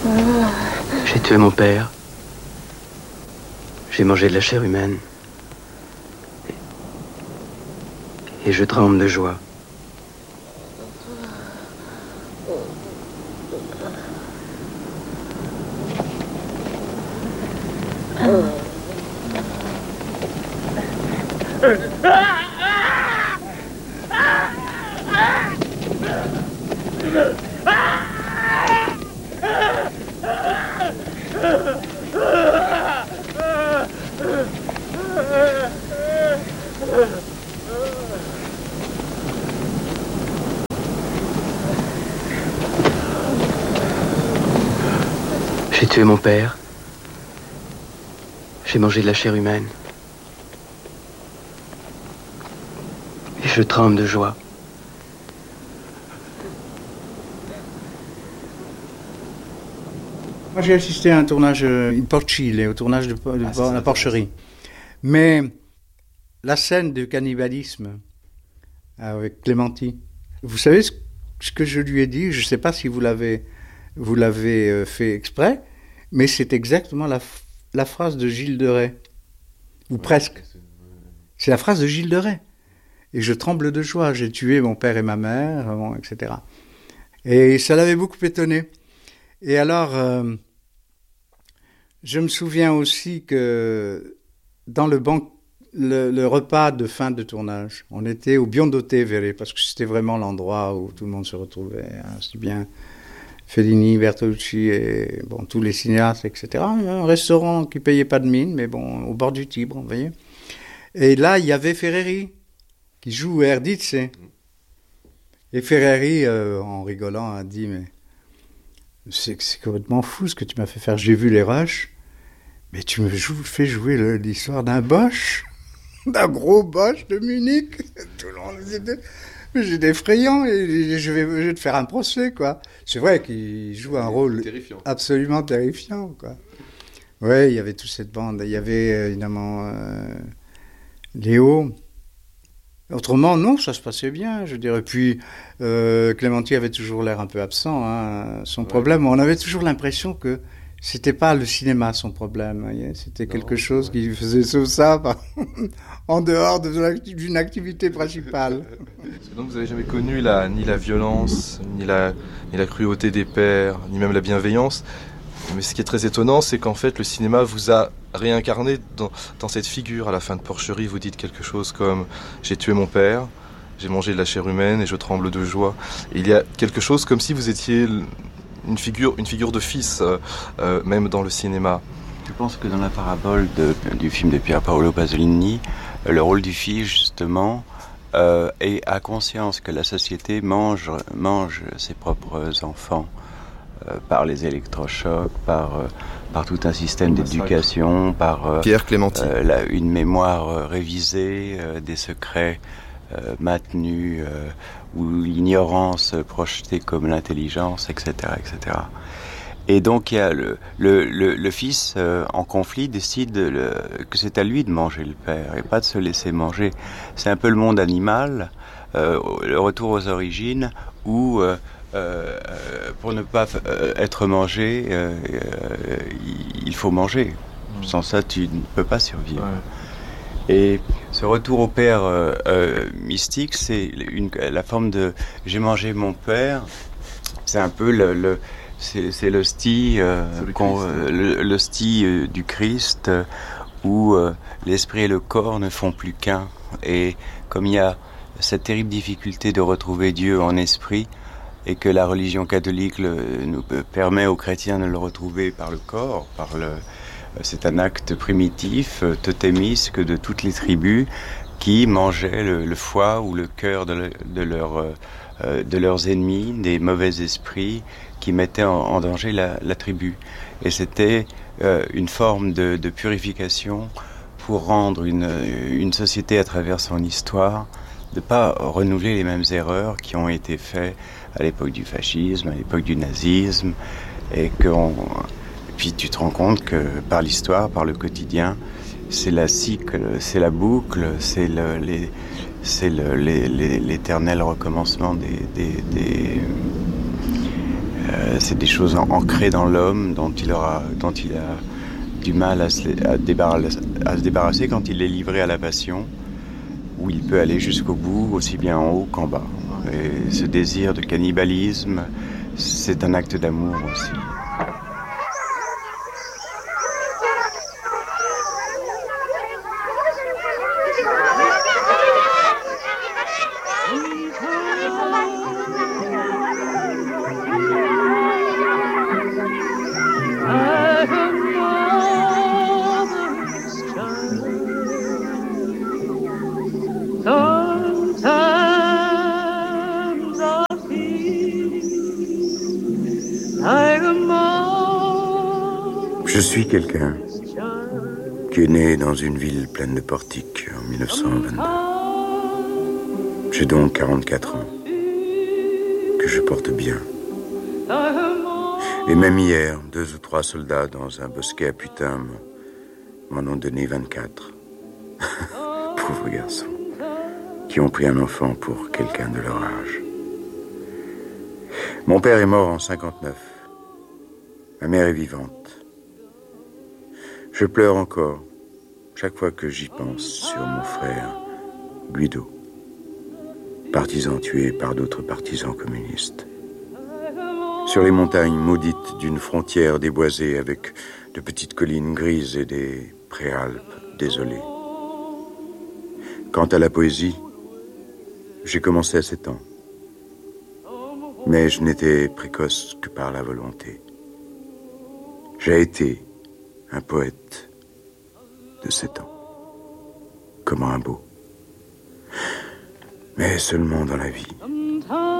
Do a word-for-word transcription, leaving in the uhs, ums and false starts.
J'ai tué mon père. J'ai mangé de la chair humaine. Et, et je tremble de joie. J'ai tué mon père. J'ai mangé de la chair humaine. Et je tremble de joie. Moi, j'ai assisté à un tournage in Porcile, au tournage de, de, ah, de la porcherie. Mais la scène de cannibalisme avec Clémentine, vous savez ce, ce que je lui ai dit? Je ne sais pas si vous l'avez, vous l'avez fait exprès, mais c'est exactement la, la phrase de Gilles de Rais. Ou presque. C'est la phrase de Gilles de Rais. Et je tremble de joie. J'ai tué mon père et ma mère, bon, et cetera. Et ça l'avait beaucoup étonné. Et alors, euh, je me souviens aussi que dans le, ban- le, le repas de fin de tournage, on était au Biondoté Véré, parce que c'était vraiment l'endroit où tout le monde se retrouvait, hein, aussi bien Fellini, Bertolucci et bon, tous les cinéastes, et cetera. Un restaurant qui ne payait pas de mine, mais bon, au bord du Tibre, vous voyez. Et là, il y avait Ferreri, qui joue Erdice. Et Ferreri, euh, en rigolant, a dit, mais... C'est, c'est complètement fou ce que tu m'as fait faire. J'ai vu les rushs, mais tu me jou- fais jouer le, l'histoire d'un Bosch, d'un gros Bosch de Munich. Tout le monde était, j'étais effrayant et je vais, je vais te faire un procès, quoi. C'est vrai qu'il joue un rôle terrifiant. Absolument terrifiant, quoi. Ouais, il y avait toute cette bande. Il y avait évidemment euh, Léo. Autrement, non, ça se passait bien, je dirais. Puis, euh, Clémentine avait toujours l'air un peu absent. Hein. Son ouais. problème, on avait toujours l'impression que c'était pas le cinéma son problème. Voyez. C'était non, quelque chose ouais. qui faisait tout ça par... en dehors de l'acti- d'une activité principale. Donc, vous n'avez jamais connu la, ni la violence, ni la, ni la cruauté des pères, ni même la bienveillance. Mais ce qui est très étonnant, c'est qu'en fait, le cinéma vous a réincarné dans, dans cette figure. À la fin de Porcherie, vous dites quelque chose comme « J'ai tué mon père, j'ai mangé de la chair humaine et je tremble de joie ». Et il y a quelque chose comme si vous étiez une figure, une figure de fils, euh, euh, même dans le cinéma. Je pense que dans la parabole de, du film de Pier Paolo Pasolini, le rôle du fils, justement, euh, est, a conscience que la société mange, mange ses propres enfants. Euh, par les électrochocs, par, euh, par tout un système d'éducation, par euh, Pierre Clémentine. Euh, la, une mémoire euh, révisée, euh, des secrets euh, maintenus, euh, ou l'ignorance projetée comme l'intelligence, et cetera, et cetera. Et donc il y a le, le, le, le fils euh, en conflit décide le, que c'est à lui de manger le père et pas de se laisser manger. C'est un peu le monde animal, euh, le retour aux origines où euh, Euh, pour ne pas euh, être mangé, euh, euh, il faut manger. Mmh. Sans ça, tu ne peux pas survivre. Ouais. Et ce retour au père euh, euh, mystique, c'est une, la forme de « j'ai mangé mon père », c'est un peu le... le c'est, c'est l'hostie, euh, c'est qu'on, euh, l'hostie euh, du Christ, euh, où euh, l'esprit et le corps ne font plus qu'un. Et comme il y a cette terrible difficulté de retrouver Dieu en esprit, et que la religion catholique le, nous permet aux chrétiens de le retrouver par le corps, par le, c'est un acte primitif, totémisque de toutes les tribus qui mangeaient le, le foie ou le cœur de, le, de, leur, euh, de leurs ennemis, des mauvais esprits qui mettaient en, en danger la, la tribu. Et c'était euh, une forme de, de purification pour rendre une, une société à travers son histoire, de ne pas renouveler les mêmes erreurs qui ont été faites à l'époque du fascisme, à l'époque du nazisme, et qu'on... puis tu te rends compte que par l'histoire, par le quotidien, c'est la cycle, c'est la boucle, c'est, le, les, c'est le, les, les, l'éternel recommencement des, des, des, Euh, c'est des choses ancrées dans l'homme dont il aura, dont il a du mal à se, à, débarrasser, à se débarrasser quand il est livré à la passion, où il peut aller jusqu'au bout, aussi bien en haut qu'en bas. Et ce désir de cannibalisme, c'est un acte d'amour aussi. Je suis quelqu'un qui est né dans une ville pleine de portiques en mille neuf cent vingt-deux. J'ai donc quarante-quatre ans, que je porte bien. Et même hier, deux ou trois soldats dans un bosquet à Putain m'en ont donné vingt-quatre. Pauvres garçons, qui ont pris un enfant pour quelqu'un de leur âge. Mon père est mort en cinquante-neuf. Ma mère est vivante. Je pleure encore chaque fois que j'y pense sur mon frère Guido, partisan tué par d'autres partisans communistes. Sur les montagnes maudites d'une frontière déboisée avec de petites collines grises et des préalpes désolées. Quant à la poésie, j'ai commencé à sept ans. Mais je n'étais précoce que par la volonté. J'ai été un poète de sept ans. Comment un beau. Mais seulement dans la vie.